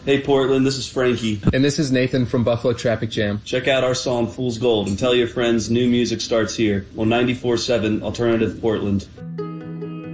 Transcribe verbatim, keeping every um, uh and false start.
Hey Portland, this is Frankie. And this is Nathan from Buffalo Traffic Jam. Check out our song Fool's Gold and tell your friends new music starts here on ninety-four point seven Alternative Portland.